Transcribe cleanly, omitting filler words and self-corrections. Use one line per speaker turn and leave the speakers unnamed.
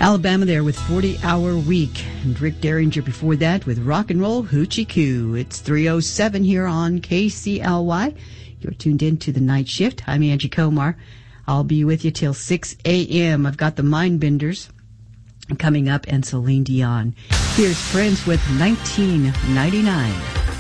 Alabama there with 40-Hour Week. And Rick Derringer before that with Rock and Roll Hoochie Coo. It's 3:07 here on KCLY. You're tuned in to the night shift. I'm Angie Komar. I'll be with you till 6 a.m. I've got the Mindbenders coming up and Celine Dion. Here's Friends with 1999.